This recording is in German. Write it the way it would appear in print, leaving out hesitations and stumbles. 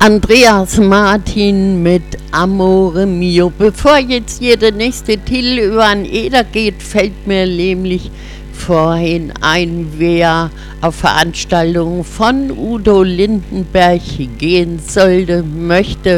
Andreas Martin mit Amore Mio. Bevor jetzt hier der nächste Titel über ein Eder geht, fällt mir nämlich vorhin ein, wer auf Veranstaltungen von Udo Lindenberg gehen sollte, möchte